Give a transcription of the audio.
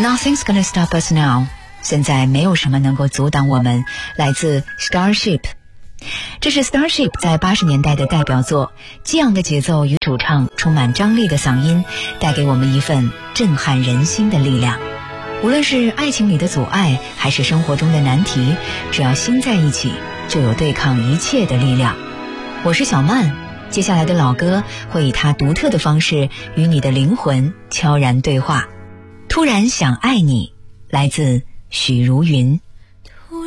Nothing's gonna stop us now， 现在没有什么能够阻挡我们，来自 Starship。 这是 Starship 在80年代的代表作，激昂的节奏与主唱充满张力的嗓音，带给我们一份震撼人心的力量。无论是爱情里的阻碍，还是生活中的难题，只要心在一起，就有对抗一切的力量。我是小曼，接下来的老歌会以它独特的方式与你的灵魂悄然对话。突然想爱你，来自许茹芸。